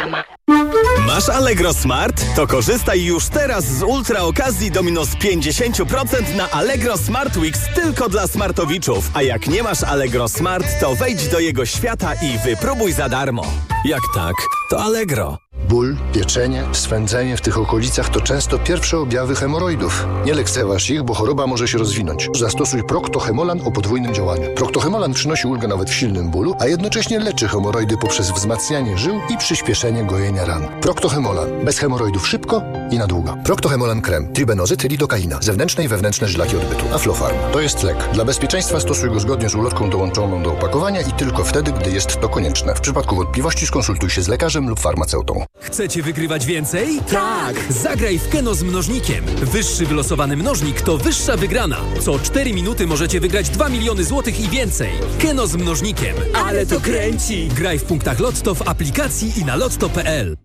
Reklama. Masz Allegro Smart? To korzystaj już teraz z ultra okazji do minus 50% na Allegro Smart Weeks tylko dla smartowiczów. A jak nie masz Allegro Smart, to wejdź do jego świata i wypróbuj za darmo. Jak tak, to Allegro. Ból, pieczenie, swędzenie w tych okolicach to często pierwsze objawy hemoroidów. Nie lekceważ ich, bo choroba może się rozwinąć. Zastosuj Procto-Hemolan o podwójnym działaniu. Procto-Hemolan przynosi ulgę nawet w silnym bólu, a jednocześnie leczy hemoroidy poprzez wzmacnianie żył i przyspieszenie gojenia ran. Procto-Hemolan. Bez hemoroidów szybko i na długo. Procto-Hemolan krem. Tribenozyt, lidokaina. Zewnętrzne i wewnętrzne żylaki odbytu. Aflofarm. To jest lek. Dla bezpieczeństwa stosuj go zgodnie z ulotką dołączoną do opakowania i tylko wtedy, gdy jest to konieczne. W przypadku wątpliwości skonsultuj się z lekarzem lub farmaceutą. Chcecie wygrywać więcej? Tak! Zagraj w Keno z mnożnikiem. Wyższy wylosowany mnożnik to wyższa wygrana. Co 4 minuty możecie wygrać 2 miliony złotych i więcej. Keno z mnożnikiem. Ale to kręci! Graj w punktach Lotto, w aplikacji i na lotto.pl.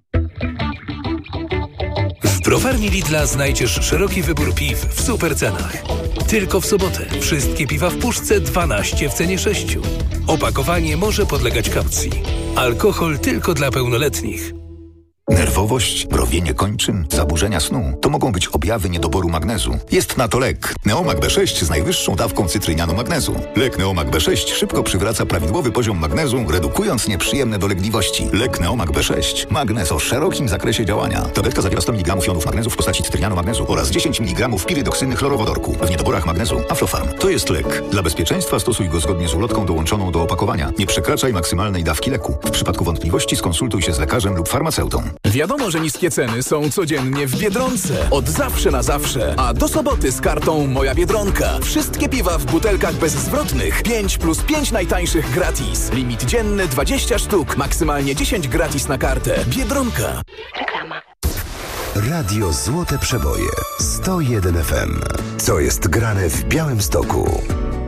W browarni Lidla znajdziesz szeroki wybór piw w super cenach. Tylko w sobotę wszystkie piwa w puszce 12 w cenie 6. Opakowanie może podlegać kaucji. Alkohol tylko dla pełnoletnich. Nerwowość, mrowienie kończyn, zaburzenia snu to mogą być objawy niedoboru magnezu. Jest na to lek Neomag B6 z najwyższą dawką cytrynianu magnezu. Lek Neomag B6 szybko przywraca prawidłowy poziom magnezu, redukując nieprzyjemne dolegliwości. Lek Neomag B6. Magnez o szerokim zakresie działania. Tabletka zawiera 100 mg jonów magnezu w postaci cytrynianu magnezu oraz 10 mg pirydoksyny chlorowodorku. W niedoborach magnezu Aflofarm. To jest lek. Dla bezpieczeństwa stosuj go zgodnie z ulotką dołączoną do opakowania. Nie przekraczaj maksymalnej dawki leku. W przypadku wątpliwości skonsultuj się z lekarzem lub farmaceutą. Wiadomo, że niskie ceny są codziennie w Biedronce. Od zawsze na zawsze. A do soboty z kartą Moja Biedronka. Wszystkie piwa w butelkach bezzwrotnych. 5 plus 5 najtańszych gratis. Limit dzienny 20 sztuk. Maksymalnie 10 gratis na kartę. Biedronka. Reklama. Radio Złote Przeboje 101 FM. Co jest grane w Białymstoku?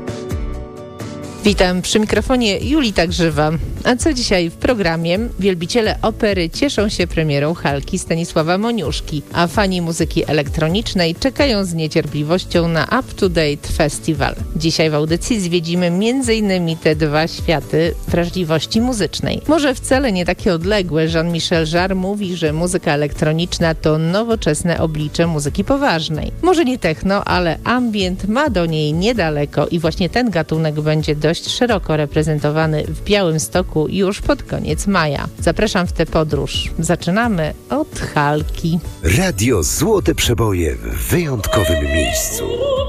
Witam przy mikrofonie Julita Grzywa. A co dzisiaj w programie? Wielbiciele opery cieszą się premierą Halki Stanisława Moniuszki, a fani muzyki elektronicznej czekają z niecierpliwością na Up to Date Festival. Dzisiaj w audycji zwiedzimy m.in. te dwa światy wrażliwości muzycznej. Może wcale nie takie odległe. Jean-Michel Jarre mówi, że muzyka elektroniczna to nowoczesne oblicze muzyki poważnej. Może nie techno, ale ambient ma do niej niedaleko i właśnie ten gatunek będzie dość szeroko reprezentowany w Białymstoku już pod koniec maja. Zapraszam w tę podróż. Zaczynamy od Halki. Radio Złote Przeboje w wyjątkowym miejscu.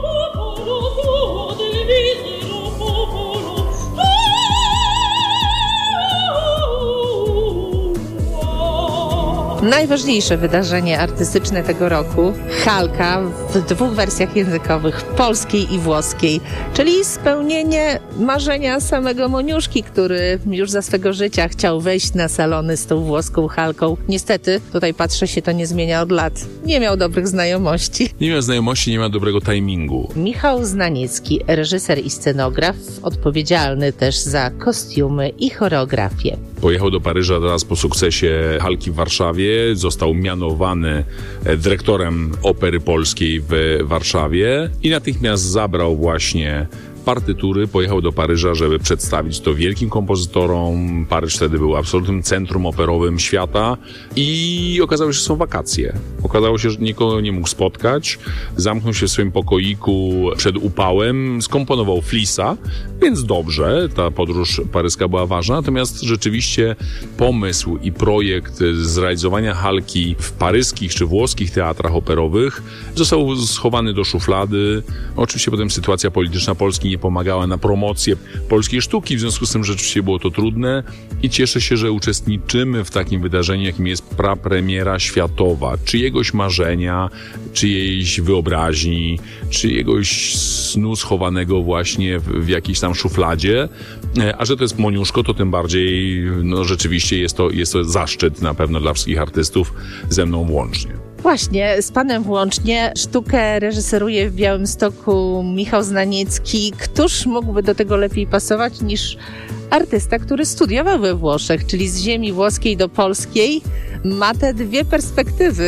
Najważniejsze wydarzenie artystyczne tego roku, Halka w 2 wersjach językowych, polskiej i włoskiej, czyli spełnienie marzenia samego Moniuszki, który już za swego życia chciał wejść na salony z tą włoską Halką. Niestety, tutaj patrzę, się to nie zmienia od lat. Nie miał dobrych znajomości. Nie miał znajomości, nie ma dobrego timingu. Michał Znaniecki, reżyser i scenograf, odpowiedzialny też za kostiumy i choreografię. Pojechał do Paryża zaraz po sukcesie Halki w Warszawie. Został mianowany dyrektorem Opery Polskiej w Warszawie i natychmiast zabrał właśnie partytury, pojechał do Paryża, żeby przedstawić to wielkim kompozytorom. Paryż wtedy był absolutnym centrum operowym świata i okazało się, że są wakacje. Okazało się, że nikogo nie mógł spotkać. Zamknął się w swoim pokoiku przed upałem, skomponował Flisa, więc dobrze, ta podróż paryska była ważna, natomiast rzeczywiście pomysł i projekt zrealizowania Halki w paryskich czy włoskich teatrach operowych został schowany do szuflady. Oczywiście potem sytuacja polityczna Polski nie pomagała na promocję polskiej sztuki, w związku z tym rzeczywiście było to trudne i cieszę się, że uczestniczymy w takim wydarzeniu, jakim jest prapremiera światowa, czyjegoś marzenia, czyjejś wyobraźni, czyjegoś snu schowanego właśnie w jakiejś tam szufladzie, a że to jest Moniuszko, to tym bardziej rzeczywiście jest to zaszczyt na pewno dla wszystkich artystów, ze mną włącznie. Właśnie, z panem włącznie. Sztukę reżyseruje w Białymstoku Michał Znaniecki. Któż mógłby do tego lepiej pasować niż artysta, który studiował we Włoszech, czyli z ziemi włoskiej do polskiej, ma te dwie perspektywy.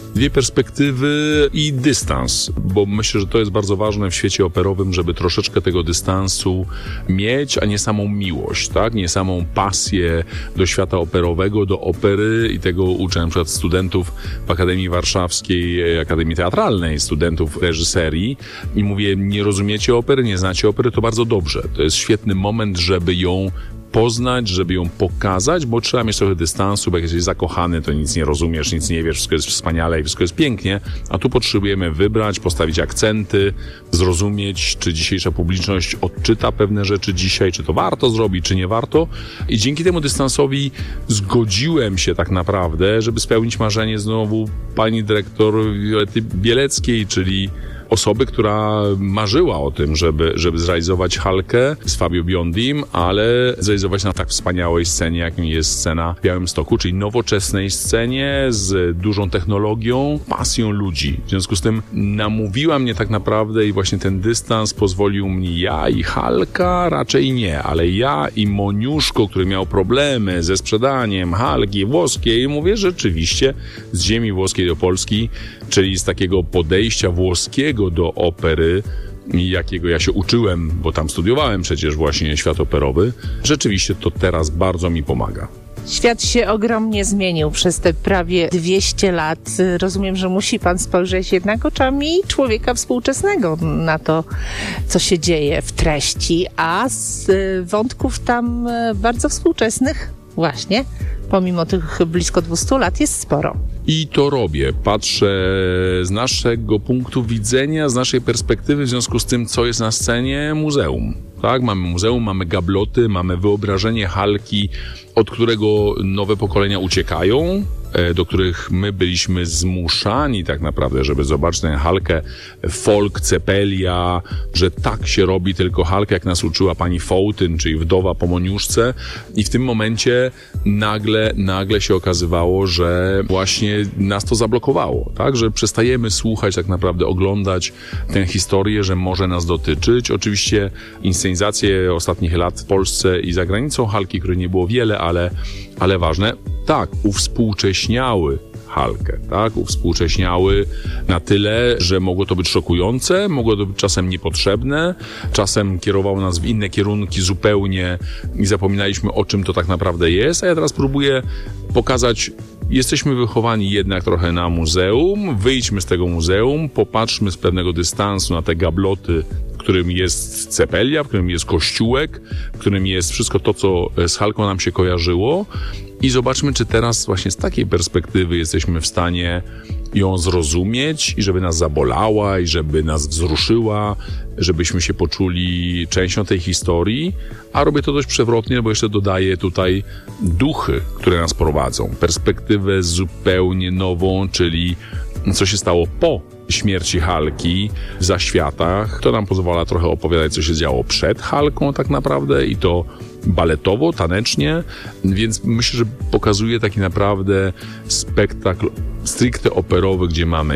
Dwie perspektywy i dystans, bo myślę, że to jest bardzo ważne w świecie operowym, żeby troszeczkę tego dystansu mieć, a nie samą miłość, tak? Nie samą pasję do świata operowego, do opery i tego uczę na przykład studentów w Akademii Warszawskiej, Akademii Teatralnej, studentów reżyserii i mówię, nie rozumiecie opery, nie znacie opery, to bardzo dobrze. To jest świetny moment, żeby ją poznać, żeby ją pokazać, bo trzeba mieć trochę dystansu, bo jak jesteś zakochany, to nic nie rozumiesz, nic nie wiesz, wszystko jest wspaniale i wszystko jest pięknie, a tu potrzebujemy wybrać, postawić akcenty, zrozumieć, czy dzisiejsza publiczność odczyta pewne rzeczy dzisiaj, czy to warto zrobić, czy nie warto. I dzięki temu dystansowi zgodziłem się tak naprawdę, żeby spełnić marzenie znowu pani dyrektor Violety Bieleckiej, czyli osoby, która marzyła o tym, żeby zrealizować Halkę z Fabio Biondim, ale zrealizować na tak wspaniałej scenie, jaką jest scena w Białymstoku, czyli nowoczesnej scenie z dużą technologią, pasją ludzi. W związku z tym namówiła mnie tak naprawdę i właśnie ten dystans pozwolił mi ja i Halka, raczej nie, ale ja i Moniuszko, który miał problemy ze sprzedaniem Halki włoskiej, mówię rzeczywiście z ziemi włoskiej do Polski, czyli z takiego podejścia włoskiego do opery, jakiego ja się uczyłem, bo tam studiowałem przecież właśnie świat operowy, rzeczywiście to teraz bardzo mi pomaga. Świat się ogromnie zmienił przez te prawie 200 lat. Rozumiem, że musi pan spojrzeć jednak oczami człowieka współczesnego na to, co się dzieje w treści, a z wątków tam bardzo współczesnych właśnie, pomimo tych blisko 200 lat, jest sporo. I to robię. Patrzę z naszego punktu widzenia, z naszej perspektywy, w związku z tym, co jest na scenie, muzeum. Tak, mamy muzeum, mamy gabloty, mamy wyobrażenie Halki, od którego nowe pokolenia uciekają, do których my byliśmy zmuszani tak naprawdę, żeby zobaczyć tę Halkę, folk, cepelia, że tak się robi tylko Halkę, jak nas uczyła pani Fołtyn, czyli wdowa po Moniuszce. I w tym momencie nagle się okazywało, że właśnie nas to zablokowało, tak, że przestajemy słuchać, tak naprawdę oglądać tę historię, że może nas dotyczyć. Oczywiście inscenizacje ostatnich lat w Polsce i za granicą Halki, których nie było wiele, ale ważne, tak, uwspółcześniały Halkę, tak, uwspółcześniały na tyle, że mogło to być szokujące, mogło to być czasem niepotrzebne, czasem kierowało nas w inne kierunki zupełnie i zapominaliśmy, o czym to tak naprawdę jest, a ja teraz próbuję pokazać, jesteśmy wychowani jednak trochę na muzeum, wyjdźmy z tego muzeum, popatrzmy z pewnego dystansu na te gabloty, w którym jest cepelia, w którym jest kościółek, w którym jest wszystko to, co z Halką nam się kojarzyło i zobaczmy, czy teraz właśnie z takiej perspektywy jesteśmy w stanie ją zrozumieć i żeby nas zabolała i żeby nas wzruszyła, żebyśmy się poczuli częścią tej historii, a robię to dość przewrotnie, bo jeszcze dodaję tutaj duchy, które nas prowadzą, perspektywę zupełnie nową, czyli co się stało po śmierci Halki w zaświatach. To nam pozwala trochę opowiadać, co się działo przed Halką tak naprawdę i to baletowo, tanecznie, więc myślę, że pokazuje taki naprawdę spektakl stricte operowy, gdzie mamy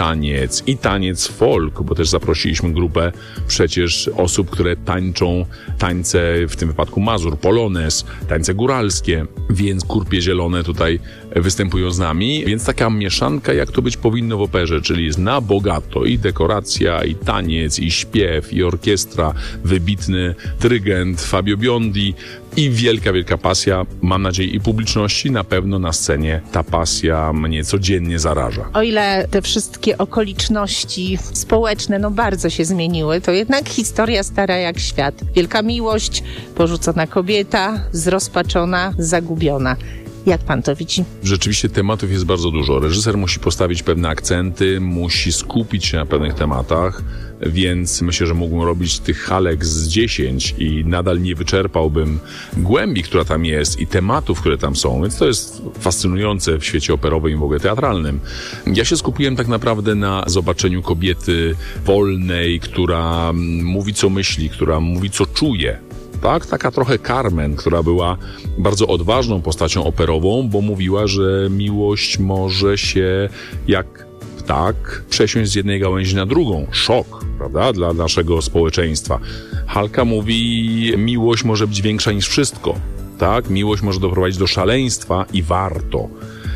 i taniec folk, bo też zaprosiliśmy grupę przecież osób, które tańczą tańce, w tym wypadku Mazur, Polones, tańce góralskie, więc Kurpie Zielone tutaj występują z nami, więc taka mieszanka, jak to być powinno w operze, czyli jest na bogato i dekoracja, i taniec, i śpiew, i orkiestra, wybitny dyrygent Fabio Biondi i wielka pasja, mam nadzieję, i publiczności, na pewno na scenie ta pasja mnie codziennie zaraża. O ile te wszystkie okoliczności społeczne bardzo się zmieniły, to jednak historia stara jak świat. Wielka miłość, porzucona kobieta, zrozpaczona, zagubiona. Jak pan to widzi? Rzeczywiście tematów jest bardzo dużo. Reżyser musi postawić pewne akcenty, musi skupić się na pewnych tematach, więc myślę, że mógłbym robić tych Halek z 10 i nadal nie wyczerpałbym głębi, która tam jest i tematów, które tam są, więc to jest fascynujące w świecie operowym i w ogóle teatralnym. Ja się skupiłem tak naprawdę na zobaczeniu kobiety wolnej, która mówi, co myśli, która mówi, co czuje. Tak, taka trochę Carmen, która była bardzo odważną postacią operową, bo mówiła, że miłość może się jak ptak przesiąść z jednej gałęzi na drugą. Szok, prawda, dla naszego społeczeństwa. Halka mówi, miłość może być większa niż wszystko. Tak, miłość może doprowadzić do szaleństwa i warto.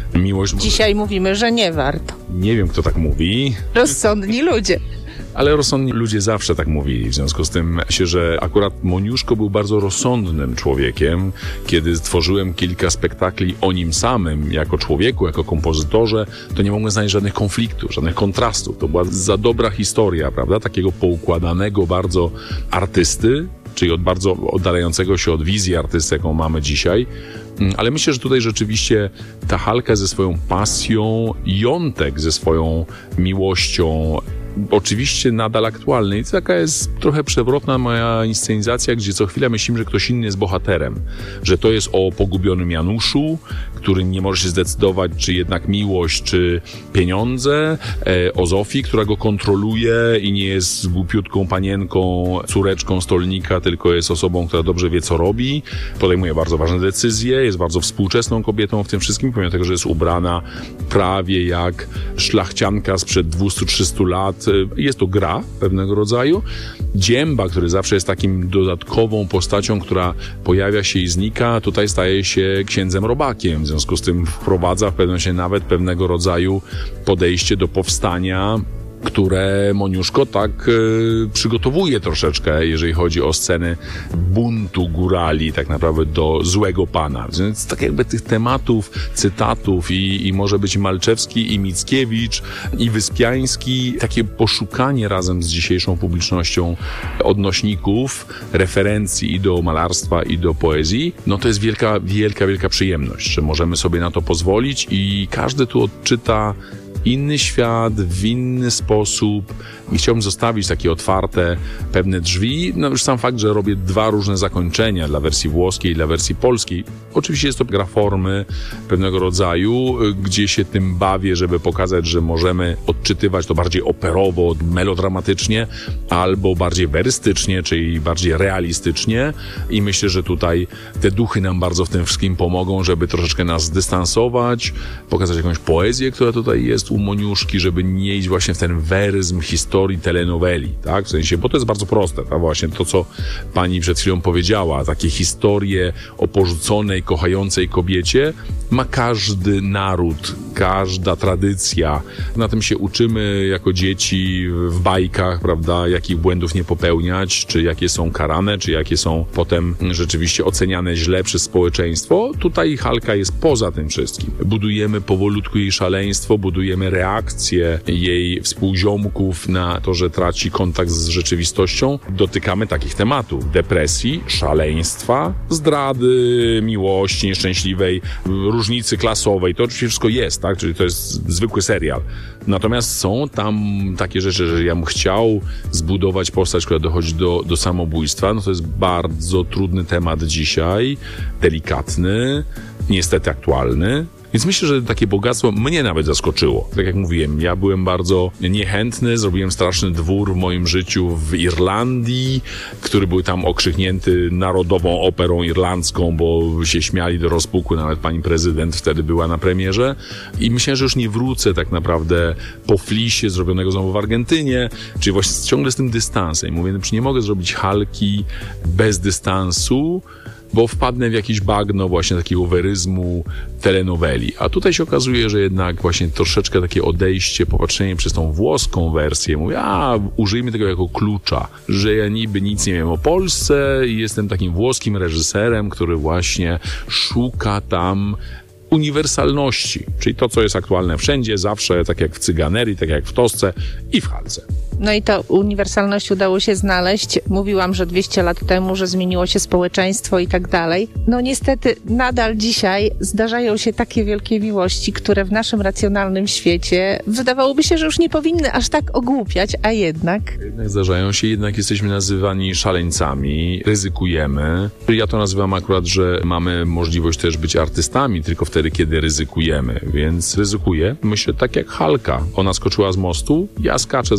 miłość... Dzisiaj mówimy, że nie warto. Nie wiem, kto tak mówi. Rozsądni ludzie. Ale rozsądni ludzie zawsze tak mówili. W związku z tym myślę, że akurat Moniuszko był bardzo rozsądnym człowiekiem. Kiedy stworzyłem kilka spektakli o nim samym, jako człowieku, jako kompozytorze, to nie mogłem znaleźć żadnych konfliktów, żadnych kontrastów. To była za dobra historia, prawda? Takiego poukładanego bardzo artysty, czyli od bardzo oddalającego się od wizji artysty, jaką mamy dzisiaj. Ale myślę, że tutaj rzeczywiście ta Halka ze swoją pasją, Jątek ze swoją miłością, oczywiście nadal aktualny. I taka jest trochę przewrotna moja inscenizacja, gdzie co chwilę myślimy, że ktoś inny jest bohaterem. Że to jest o pogubionym Januszu, który nie może się zdecydować, czy jednak miłość, czy pieniądze. O Zofii, która go kontroluje i nie jest głupiutką panienką, córeczką stolnika, tylko jest osobą, która dobrze wie, co robi. Podejmuje bardzo ważne decyzje, jest bardzo współczesną kobietą w tym wszystkim, pomimo tego, że jest ubrana prawie jak szlachcianka sprzed 200-300 lat. Jest to gra pewnego rodzaju. Dzięba, który zawsze jest takim dodatkową postacią, która pojawia się i znika, tutaj staje się księdzem robakiem. W związku z tym wprowadza w pewnym sensie nawet pewnego rodzaju podejście do powstania, które Moniuszko tak przygotowuje troszeczkę, jeżeli chodzi o sceny buntu górali, tak naprawdę do złego pana. Więc tak jakby tych tematów, cytatów i może być Malczewski, i Mickiewicz, i Wyspiański, takie poszukanie razem z dzisiejszą publicznością odnośników, referencji i do malarstwa, i do poezji, no to jest wielka, wielka, wielka przyjemność, że możemy sobie na to pozwolić i każdy tu odczyta inny świat, w inny sposób. I chciałbym zostawić takie otwarte pewne drzwi. No już sam fakt, że robię 2 różne zakończenia dla wersji włoskiej i dla wersji polskiej. Oczywiście jest to gra formy pewnego rodzaju, gdzie się tym bawię, żeby pokazać, że możemy odczytywać to bardziej operowo, melodramatycznie, albo bardziej werystycznie, czyli bardziej realistycznie. I myślę, że tutaj te duchy nam bardzo w tym wszystkim pomogą, żeby troszeczkę nas zdystansować, pokazać jakąś poezję, która tutaj jest u Moniuszki, żeby nie iść właśnie w ten weryzm historii telenoweli, tak? W sensie, bo to jest bardzo proste, tak? Właśnie to, co pani przed chwilą powiedziała, takie historie o porzuconej, kochającej kobiecie ma każdy naród, każda tradycja. Na tym się uczymy jako dzieci w bajkach, prawda? Jakich błędów nie popełniać, czy jakie są karane, czy jakie są potem rzeczywiście oceniane źle przez społeczeństwo. Tutaj Halka jest poza tym wszystkim. Budujemy powolutku jej szaleństwo, budujemy reakcję jej współziomków na to, że traci kontakt z rzeczywistością. Dotykamy takich tematów: depresji, szaleństwa, zdrady, miłości nieszczęśliwej, różnicy klasowej. To oczywiście wszystko jest, tak? Czyli to jest zwykły serial. Natomiast są tam takie rzeczy, że ja bym chciał zbudować postać, która dochodzi do samobójstwa. No to jest bardzo trudny temat dzisiaj, delikatny, niestety aktualny. Więc myślę, że takie bogactwo mnie nawet zaskoczyło. Tak jak mówiłem, ja byłem bardzo niechętny, zrobiłem straszny dwór w moim życiu w Irlandii, który był tam okrzyknięty narodową operą irlandzką, bo się śmiali do rozpuku, nawet pani prezydent wtedy była na premierze. I myślałem, że już nie wrócę tak naprawdę po flisie zrobionego znowu w Argentynie, czyli właśnie ciągle z tym dystansem. Mówię, no, nie mogę zrobić Halki bez dystansu, bo wpadnę w jakieś bagno właśnie takiego weryzmu telenoweli. A tutaj się okazuje, że jednak właśnie troszeczkę takie odejście, popatrzenie przez tą włoską wersję. Mówię, użyjmy tego jako klucza, że ja niby nic nie wiem o Polsce i jestem takim włoskim reżyserem, który właśnie szuka tam uniwersalności, czyli to, co jest aktualne wszędzie, zawsze, tak jak w Cyganerii, tak jak w Tosce i w Halce. No i ta uniwersalność udało się znaleźć. Mówiłam, że 200 lat temu, że zmieniło się społeczeństwo i tak dalej. No niestety nadal dzisiaj zdarzają się takie wielkie miłości, które w naszym racjonalnym świecie wydawałoby się, że już nie powinny aż tak ogłupiać, a jednak... Jednak zdarzają się, jednak jesteśmy nazywani szaleńcami, ryzykujemy. Ja to nazywam akurat, że mamy możliwość też być artystami, tylko wtedy, kiedy ryzykujemy, więc ryzykuję. Myślę tak jak Halka. Ona skoczyła z mostu, ja skaczę z mostu z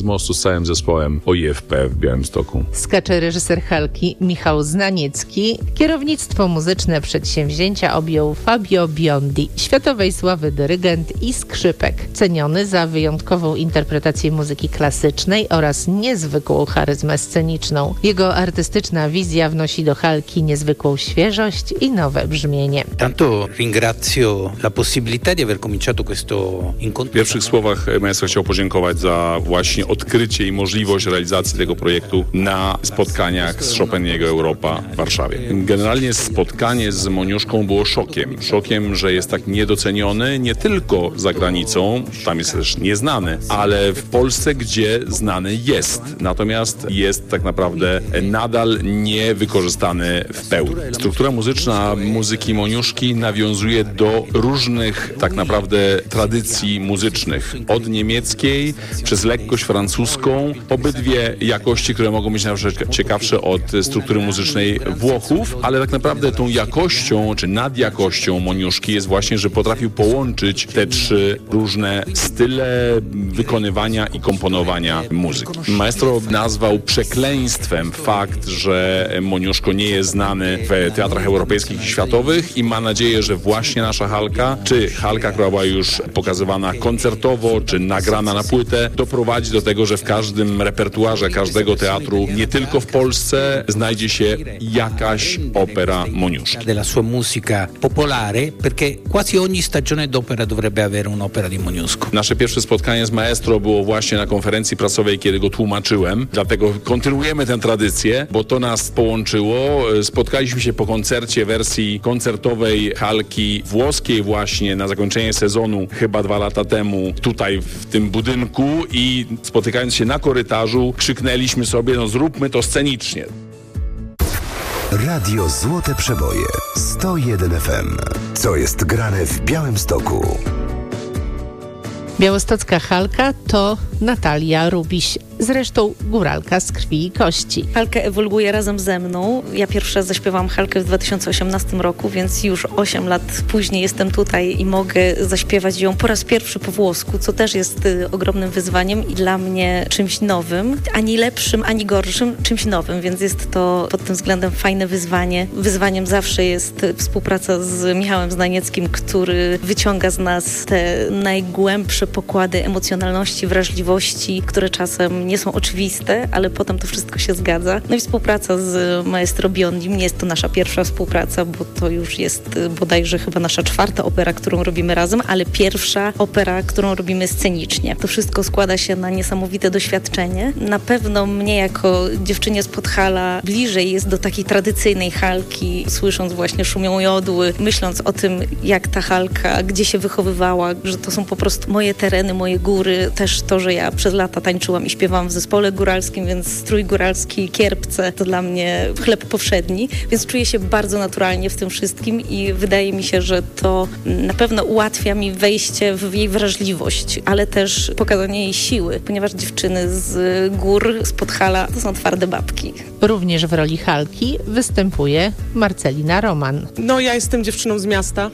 całym zespołem OIFP w Białymstoku. Skacze reżyser Halki Michał Znaniecki. Kierownictwo muzyczne przedsięwzięcia objął Fabio Biondi, światowej sławy dyrygent i skrzypek, ceniony za wyjątkową interpretację muzyki klasycznej oraz niezwykłą charyzmę sceniczną. Jego artystyczna wizja wnosi do Halki niezwykłą świeżość i nowe brzmienie. Tanto ringrazio la possibilità di aver cominciato questo incontro. W pierwszych słowach maestro chciał podziękować za właśnie odkrycie i możliwość realizacji tego projektu na spotkaniach z Chopiniego Europa w Warszawie. Generalnie spotkanie z Moniuszką było szokiem. Szokiem, że jest tak niedoceniony nie tylko za granicą, tam jest też nieznany, ale w Polsce, gdzie znany jest. Natomiast jest tak naprawdę nadal niewykorzystany w pełni. Struktura muzyczna muzyki Moniuszki nawiązuje do różnych tak naprawdę tradycji muzycznych. Od niemieckiej przez lekkość francuską, obydwie jakości, które mogą być nawet ciekawsze od struktury muzycznej Włochów, ale tak naprawdę tą jakością, czy nadjakością Moniuszki jest właśnie, że potrafił połączyć te trzy różne style wykonywania i komponowania muzyki. Maestro nazwał przekleństwem fakt, że Moniuszko nie jest znany w teatrach europejskich i światowych i ma nadzieję, że właśnie nasza Halka, czy Halka, która była już pokazywana koncertowo, czy nagrana na płytę, doprowadzi do tego, że w każdym repertuarze każdego teatru, nie tylko w Polsce, znajdzie się jakaś opera Moniuszki. Della sua musica popolare, perché quasi ogni stagione d'opera dovrebbe avere un'opera di Moniuszko. Nasze pierwsze spotkanie z maestro było właśnie na konferencji prasowej, kiedy go tłumaczyłem. Dlatego kontynuujemy tę tradycję, bo to nas połączyło. Spotkaliśmy się po koncercie wersji koncertowej Halki włoskiej właśnie na zakończenie sezonu chyba 2 lata temu tutaj w tym budynku i spotykając się na korytarzu krzyknęliśmy sobie, no zróbmy to scenicznie. Radio Złote Przeboje 101 FM. Co jest grane w Białymstoku? Białostocka Halka to Natalia Rubiś, zresztą góralka z krwi i kości. Halka ewoluuje razem ze mną. Ja pierwsza zaśpiewałam Halkę w 2018 roku, więc już 8 lat później jestem tutaj i mogę zaśpiewać ją po raz pierwszy po włosku, co też jest ogromnym wyzwaniem i dla mnie czymś nowym, ani lepszym, ani gorszym, czymś nowym, więc jest to pod tym względem fajne wyzwanie. Wyzwaniem zawsze jest współpraca z Michałem Znanieckim, który wyciąga z nas te najgłębsze pokłady emocjonalności, wrażliwości, które czasem nie są oczywiste, ale potem to wszystko się zgadza. No i współpraca z maestro Biondim. Nie jest to nasza pierwsza współpraca, bo to już jest bodajże chyba nasza 4. opera, którą robimy razem, ale pierwsza opera, którą robimy scenicznie. To wszystko składa się na niesamowite doświadczenie. Na pewno mnie jako dziewczynie z Podhala bliżej jest do takiej tradycyjnej Halki, słysząc właśnie Szumią jodły, myśląc o tym, jak ta Halka, gdzie się wychowywała, że to są po prostu moje tereny, moje góry. Też to, że ja przez lata tańczyłam i śpiewam w zespole góralskim, więc strój góralski, kierpce to dla mnie chleb powszedni, więc czuję się bardzo naturalnie w tym wszystkim i wydaje mi się, że to na pewno ułatwia mi wejście w jej wrażliwość, ale też pokazanie jej siły, ponieważ dziewczyny z gór, z Podhala to są twarde babki. Również w roli Halki występuje Marcelina Roman. No ja jestem dziewczyną z miasta,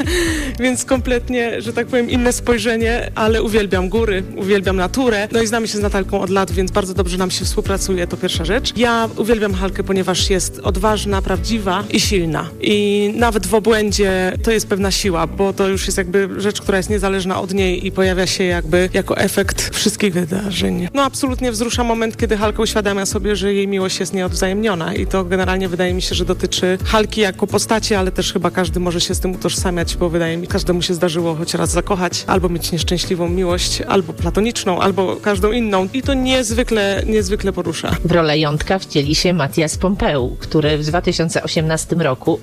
więc kompletnie, że tak powiem, inne spojrzenie, ale uwielbiam góry, uwielbiam naturę. No i znamy się z Natalką od lat, więc bardzo dobrze nam się współpracuje, to pierwsza rzecz. Ja uwielbiam Halkę, ponieważ jest odważna, prawdziwa i silna. I nawet w obłędzie to jest pewna siła, bo to już jest jakby rzecz, która jest niezależna od niej i pojawia się jakby jako efekt wszystkich wydarzeń. No absolutnie wzrusza moment, kiedy Halka uświadamia sobie, że jej miłość jest nieodwzajemniona i to generalnie wydaje mi się, że dotyczy Halki jako postaci, ale też chyba każdy może się z tym utożsamiać, bo wydaje mi się, każdemu się zdarzyło choć raz zakochać, albo mieć nieszczęśliwą miłość, albo platoniczną, albo każdą inną i to niezwykle porusza. W rolę Jątka wcieli się Matias Pompeu, który w 2018 roku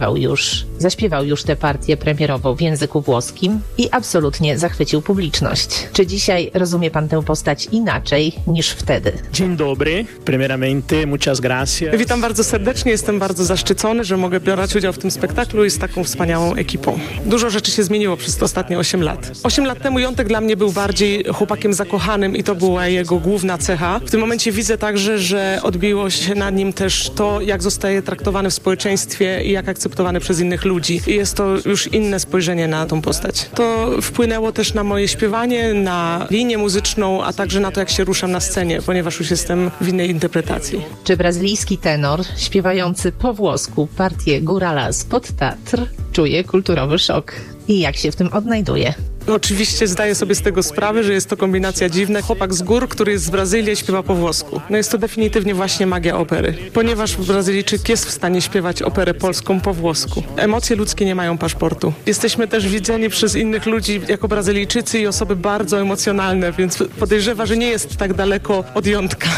zaśpiewał już tę partię premierową w języku włoskim i absolutnie zachwycił publiczność. Czy dzisiaj rozumie pan tę postać inaczej niż wtedy? Dzień dobry. Primeramente muchas gracias. Witam bardzo serdecznie, jestem bardzo zaszczycony, że mogę brać udział w tym spektaklu i z taką wspaniałą ekipą. Dużo rzeczy się zmieniło przez te ostatnie 8 lat. 8 lat temu Jątek dla mnie był bardziej chłopakiem zakochanym i to była jego główna cecha. W tym momencie widzę także, że odbiło się na nim też to, jak zostaje traktowany w społeczeństwie i jak akceptowany przez innych ludzi. I jest to już inne spojrzenie na tą postać. To wpłynęło też na moje śpiewanie, na linię muzyczną, a także na to, jak się ruszam na scenie, ponieważ już jestem w innej interpretacji. Czy brazylijski tenor śpiewający po włosku partię Górala spod Tatr czuje kulturowy szok? I jak się w tym odnajduje? Oczywiście zdaję sobie z tego sprawę, że jest to kombinacja dziwna. Chłopak z gór, który jest z Brazylii, śpiewa po włosku. No jest to definitywnie właśnie magia opery, ponieważ Brazylijczyk jest w stanie śpiewać operę polską po włosku. Emocje ludzkie nie mają paszportu. Jesteśmy też widziani przez innych ludzi jako Brazylijczycy i osoby bardzo emocjonalne, więc podejrzewam, że nie jest tak daleko od Jątka.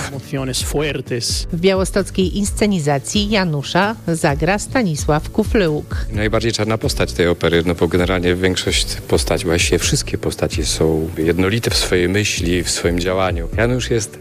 W białostockiej inscenizacji Janusza zagra Stanisław Kufleuk. Najbardziej czarna postać tej opery, no bo generalnie większość postaci, właściwie wszystkie postaci są jednolite w swojej myśli, w swoim działaniu. Janusz jest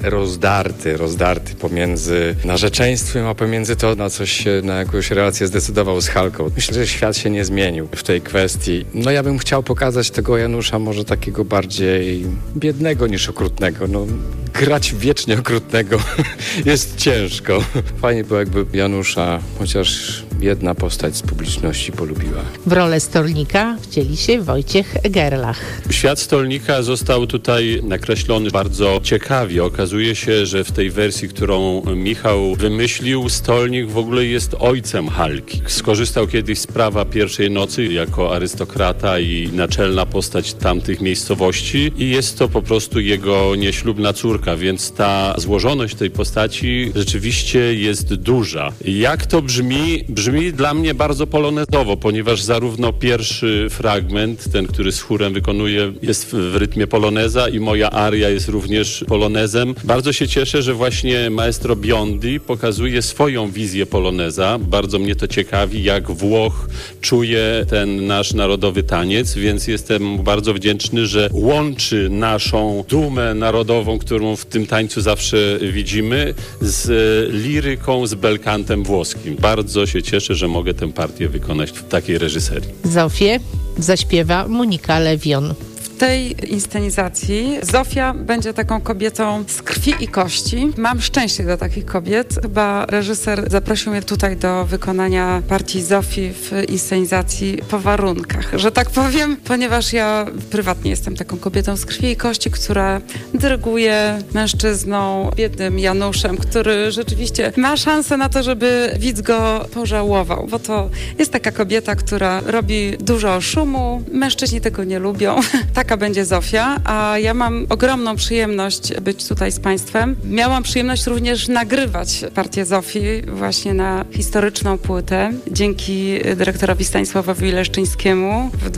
rozdarty pomiędzy narzeczeństwem, a pomiędzy to, na coś się, na jakąś relację zdecydował z Halką. Myślę, że świat się nie zmienił w tej kwestii. No ja bym chciał pokazać tego Janusza może takiego bardziej biednego niż okrutnego. No, grać wiecznie okrutnego jest ciężko. Fajnie było, jakby Janusza chociaż jedna postać z publiczności polubiła. W rolę Stolnika wcieli się Wojciech Gerlach. Świat Stolnika został tutaj nakreślony bardzo ciekawie. Okazuje się, że w tej wersji, którą Michał wymyślił, Stolnik w ogóle jest ojcem Halki. Skorzystał kiedyś z prawa pierwszej nocy jako arystokrata i naczelna postać tamtych miejscowości i jest to po prostu jego nieślubna córka, więc ta złożoność tej postaci rzeczywiście jest duża. Jak to brzmi? Brzmi dla mnie bardzo polonezowo, ponieważ zarówno pierwszy fragment, ten, który z chórem wykonuje, jest w rytmie poloneza i moja aria jest również polonezem. Bardzo się cieszę, że właśnie maestro Biondi pokazuje swoją wizję poloneza. Bardzo mnie to ciekawi, jak Włoch czuje ten nasz narodowy taniec, więc jestem mu bardzo wdzięczny, że łączy naszą dumę narodową, którą w tym tańcu zawsze widzimy, z liryką, z belkantem włoskim. Bardzo się cieszę, że mogę tę partię wykonać w takiej reżyserii. Zofię zaśpiewa Monika Lewion. W tej inscenizacji Zofia będzie taką kobietą z krwi i kości. Mam szczęście do takich kobiet. Chyba reżyser zaprosił mnie tutaj do wykonania partii Zofii w inscenizacji po warunkach, że tak powiem, ponieważ ja prywatnie jestem taką kobietą z krwi i kości, która dyryguje mężczyzną, biednym Januszem, który rzeczywiście ma szansę na to, żeby widz go pożałował, bo to jest taka kobieta, która robi dużo szumu, mężczyźni tego nie lubią. Taka będzie Zofia, a ja mam ogromną przyjemność być tutaj z Państwem. Miałam przyjemność również nagrywać partię Zofii właśnie na historyczną płytę dzięki dyrektorowi Stanisławowi Leszczyńskiemu w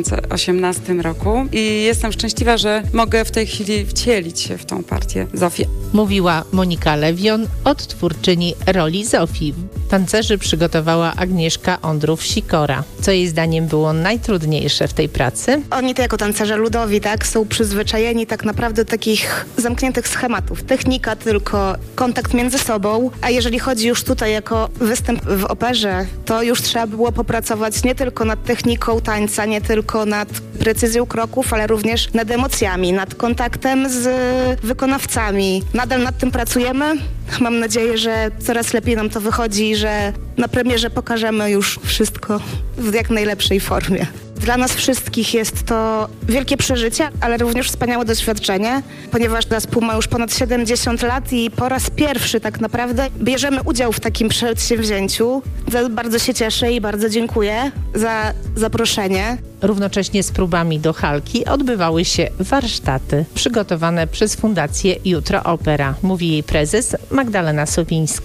2018 roku i jestem szczęśliwa, że mogę w tej chwili wcielić się w tą partię Zofii. Mówiła Monika Lewion, odtwórczyni roli Zofii. Tancerzy przygotowała Agnieszka Ondrów-Sikora. Co jej zdaniem było najtrudniejsze w tej pracy? Oni to jako tancerze ludowi, tak, są przyzwyczajeni tak naprawdę do takich zamkniętych schematów. Technika tylko, kontakt między sobą, a jeżeli chodzi już tutaj jako występ w operze, to już trzeba było popracować nie tylko nad techniką tańca, nie tylko nad precyzją kroków, ale również nad emocjami, nad kontaktem z wykonawcami. Nadal nad tym pracujemy. Mam nadzieję, że coraz lepiej nam to wychodzi i że na premierze pokażemy już wszystko w jak najlepszej formie. Dla nas wszystkich jest to wielkie przeżycie, ale również wspaniałe doświadczenie, ponieważ zespół ma już ponad 70 lat i po raz pierwszy tak naprawdę bierzemy udział w takim przedsięwzięciu. Bardzo się cieszę i bardzo dziękuję za zaproszenie. Równocześnie z próbami do Halki odbywały się warsztaty przygotowane przez Fundację Jutro Opera, mówi jej prezes Magdalena Sowińska.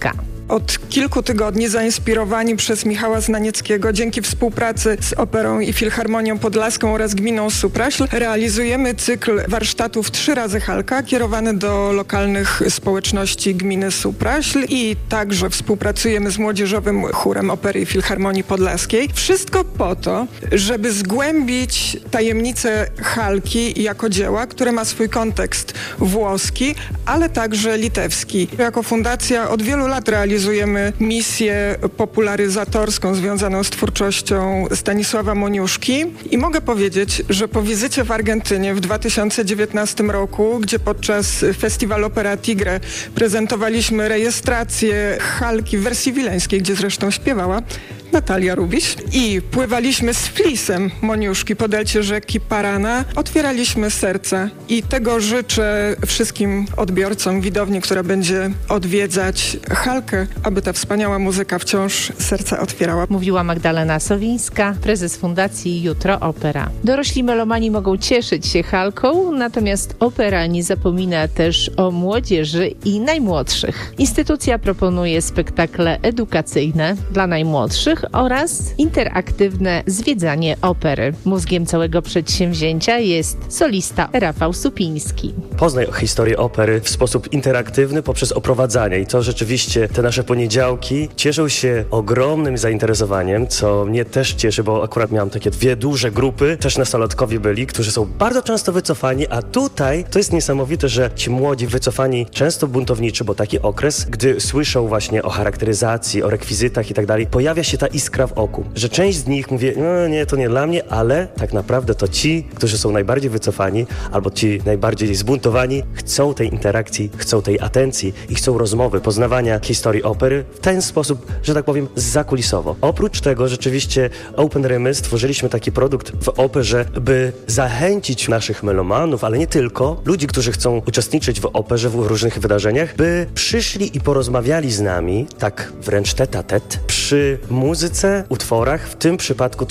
od kilku tygodni zainspirowani przez Michała Znanieckiego, dzięki współpracy z Operą i Filharmonią Podlaską oraz Gminą Supraśl realizujemy cykl warsztatów 3 razy Halka kierowany do lokalnych społeczności gminy Supraśl i także współpracujemy z Młodzieżowym Chórem Opery i Filharmonii Podlaskiej. Wszystko po to, żeby zgłębić tajemnicę Halki jako dzieła, które ma swój kontekst włoski, ale także litewski. Jako fundacja od wielu lat realizujemy misję popularyzatorską związaną z twórczością Stanisława Moniuszki i mogę powiedzieć, że po wizycie w Argentynie w 2019 roku, gdzie podczas festiwalu Opera Tigre prezentowaliśmy rejestrację Halki w wersji wileńskiej, gdzie zresztą śpiewała Natalia Rubiś, i pływaliśmy z flisem Moniuszki po delcie rzeki Parana, otwieraliśmy serca i tego życzę wszystkim odbiorcom widowni, która będzie odwiedzać Halkę, aby ta wspaniała muzyka wciąż serca otwierała. Mówiła Magdalena Sowińska, prezes Fundacji Jutro Opera. Dorośli melomani mogą cieszyć się Halką, natomiast opera nie zapomina też o młodzieży i najmłodszych. Instytucja proponuje spektakle edukacyjne dla najmłodszych oraz interaktywne zwiedzanie opery. Mózgiem całego przedsięwzięcia jest solista Rafał Supiński. Poznaj historię opery w sposób interaktywny poprzez oprowadzanie i to rzeczywiście te nasze poniedziałki cieszą się ogromnym zainteresowaniem, co mnie też cieszy, bo akurat miałam takie 2 duże grupy, też nastolatkowie byli, którzy są bardzo często wycofani, a tutaj to jest niesamowite, że ci młodzi wycofani, często buntowniczy, bo taki okres, gdy słyszą właśnie o charakteryzacji, o rekwizytach i tak dalej, pojawia się ta iskra w oku, że część z nich mówi, no nie, to nie dla mnie, ale tak naprawdę to ci, którzy są najbardziej wycofani albo ci najbardziej zbuntowani, chcą tej interakcji, chcą tej atencji i chcą rozmowy, poznawania historii opery w ten sposób, że tak powiem, zakulisowo. Oprócz tego rzeczywiście Open Rymy stworzyliśmy taki produkt w operze, by zachęcić naszych melomanów, ale nie tylko, ludzi, którzy chcą uczestniczyć w operze, w różnych wydarzeniach, by przyszli i porozmawiali z nami, tak wręcz tete-a-tete, przy muzyce, utworach. W tym przypadku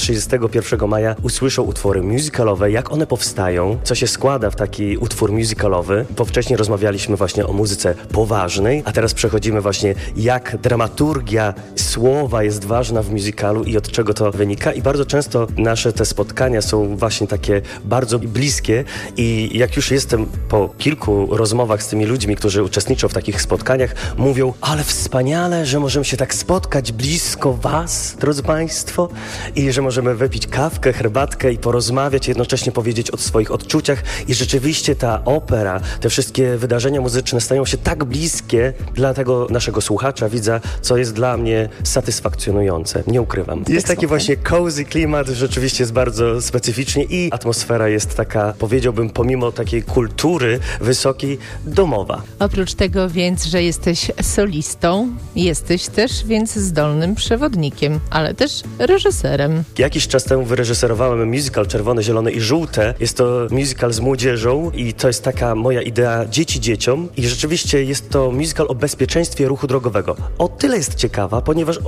31 maja usłyszą utwory musicalowe, jak one powstają, co się składa w taki utwór musicalowy, bo wcześniej rozmawialiśmy właśnie o muzyce poważnej, a teraz przechodzimy właśnie, jak dramaturgia słowa jest ważna w musicalu i od czego to wynika. I bardzo często nasze te spotkania są właśnie takie bardzo bliskie i jak już jestem po kilku rozmowach z tymi ludźmi, którzy uczestniczą w takich spotkaniach, mówią, ale wspaniale, że możemy się tak spotkać blisko was, drodzy państwo, i że możemy wypić kawkę, herbatkę i porozmawiać, jednocześnie powiedzieć o swoich odczuciach. I rzeczywiście ta opera, te wszystkie wydarzenia muzyczne stają się tak bliskie dla tego naszego słuchacza, widza, co jest dla mnie satysfakcjonujące. Nie ukrywam. Jest taki właśnie cozy klimat, rzeczywiście jest bardzo specyficznie i atmosfera jest taka, powiedziałbym, pomimo takiej kultury wysokiej, domowa. Oprócz tego więc, że jesteś solistą, jesteś też więc zdolnym przewodnikiem, ale też reżyserem. Jakiś czas temu wyreżyserowałem musical Czerwone, Zielone i Żółte. Jest to musical z młodzieżą i to jest taka moja idea dzieci dzieciom i rzeczywiście jest to musical o bezpieczeństwie ruchu drogowego. O tyle jest ciekawa, ponieważ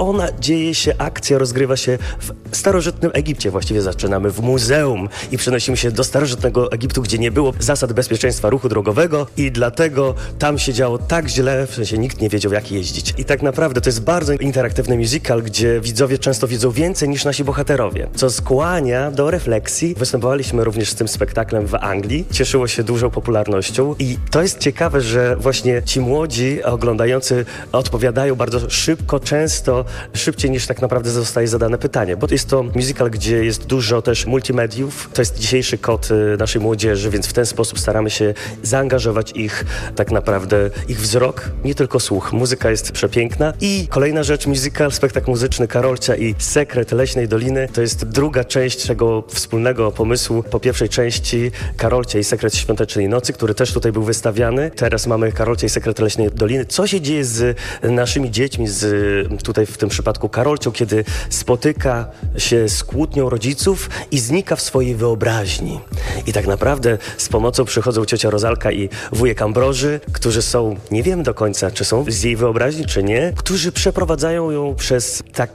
akcja rozgrywa się w starożytnym Egipcie. Właściwie zaczynamy w muzeum i przenosimy się do starożytnego Egiptu, gdzie nie było zasad bezpieczeństwa ruchu drogowego i dlatego tam się działo tak źle, w sensie nikt nie wiedział, jak jeździć. I tak naprawdę to jest bardzo interaktywny musical, gdzie widzowie często wiedzą więcej niż nasi bohaterowie, co skłania do refleksji. Występowaliśmy również z tym spektaklem w Anglii. Cieszyło się dużą popularnością i to jest ciekawe, że właśnie ci młodzi oglądający odpowiadają bardzo szybko, często szybciej niż tak naprawdę zostaje zadane pytanie, bo jest to musical, gdzie jest dużo też multimediów. To jest dzisiejszy kod naszej młodzieży, więc w ten sposób staramy się zaangażować ich, tak naprawdę ich wzrok, nie tylko słuch. Muzyka jest przepiękna i kolejna rzecz, musical, spektakl muzyczny Karolcia i Sekret Leśnej Doliny. To jest druga część tego wspólnego pomysłu po pierwszej części Karolcia i Sekret Świątecznej Nocy, który też tutaj był wystawiany. Teraz mamy Karolcia i Sekret Leśnej Doliny. Co się dzieje z naszymi dziećmi, tutaj w tym przypadku Karolcią, kiedy spotyka się z kłótnią rodziców i znika w swojej wyobraźni. I tak naprawdę z pomocą przychodzą ciocia Rozalka i wujek Ambroży, którzy są, nie wiem do końca, czy są z jej wyobraźni, czy nie, którzy przeprowadzają ją przez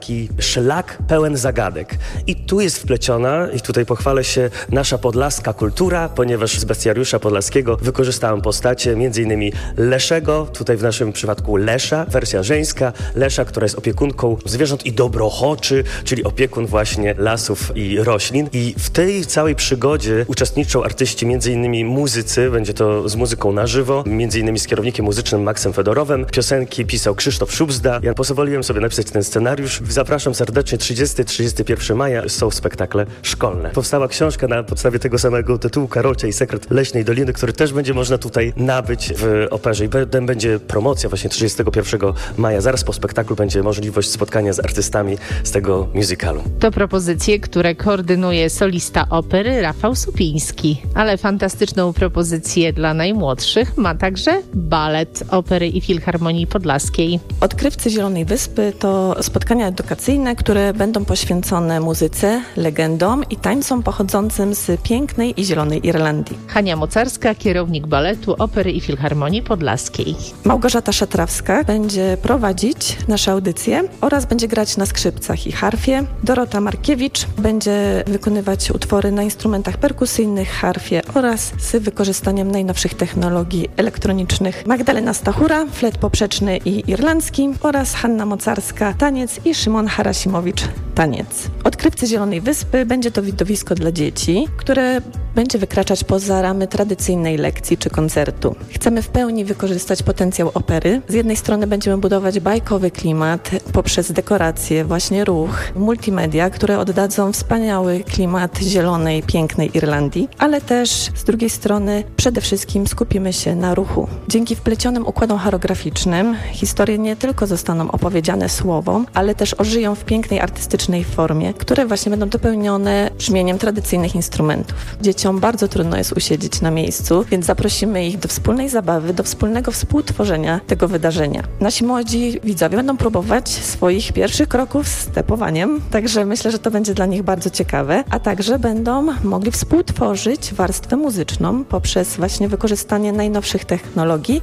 taki szlak pełen zagadek. I tu jest wpleciona, i tutaj pochwalę się, nasza podlaska kultura, ponieważ z bestiariusza podlaskiego wykorzystałem postacie m.in. Leszego, tutaj w naszym przypadku Lesza, wersja żeńska, Lesza, która jest opiekunką zwierząt i dobrochoczy, czyli opiekun właśnie lasów i roślin. I w tej całej przygodzie uczestniczą artyści, m.in. muzycy, będzie to z muzyką na żywo, m.in. z kierownikiem muzycznym Maxem Fedorowem. Piosenki pisał Krzysztof Szubzda. Ja pozwoliłem sobie napisać ten scenariusz. Zapraszam serdecznie, 30-31 maja są spektakle szkolne. Powstała książka na podstawie tego samego tytułu, Karolcia i sekret Leśnej Doliny, który też będzie można tutaj nabyć w operze. I będzie promocja właśnie 31 maja. Zaraz po spektaklu będzie możliwość spotkania z artystami z tego musicalu. To propozycje, które koordynuje solista opery Rafał Supiński. Ale fantastyczną propozycję dla najmłodszych ma także balet Opery i Filharmonii Podlaskiej. Odkrywcy Zielonej Wyspy to spotkania edukacyjne, które będą poświęcone muzyce, legendom i tańcom pochodzącym z pięknej i zielonej Irlandii. Hania Mocarska, kierownik baletu Opery i Filharmonii Podlaskiej. Małgorzata Szatrowska będzie prowadzić nasze audycje oraz będzie grać na skrzypcach i harfie. Dorota Markiewicz będzie wykonywać utwory na instrumentach perkusyjnych, harfie oraz z wykorzystaniem najnowszych technologii elektronicznych. Magdalena Stachura, flet poprzeczny i irlandzki oraz Hanna Mocarska, taniec i Szymon Harasimowicz, taniec. Odkrywcy Zielonej Wyspy będzie to widowisko dla dzieci, które będzie wykraczać poza ramy tradycyjnej lekcji czy koncertu. Chcemy w pełni wykorzystać potencjał opery. Z jednej strony będziemy budować bajkowy klimat poprzez dekoracje, właśnie ruch, multimedia, które oddadzą wspaniały klimat zielonej, pięknej Irlandii, ale też z drugiej strony przede wszystkim skupimy się na ruchu. Dzięki wplecionym układom choreograficznym historie nie tylko zostaną opowiedziane słowom, ale też ożyją w pięknej, artystycznej formie, które właśnie będą dopełnione brzmieniem tradycyjnych instrumentów. Dzieciom bardzo trudno jest usiedzieć na miejscu, więc zaprosimy ich do wspólnej zabawy, do wspólnego współtworzenia tego wydarzenia. Nasi młodzi widzowie będą próbować swoich pierwszych kroków z stepowaniem, także myślę, że to będzie dla nich bardzo ciekawe, a także będą mogli współtworzyć warstwę muzyczną poprzez właśnie wykorzystanie najnowszych technologii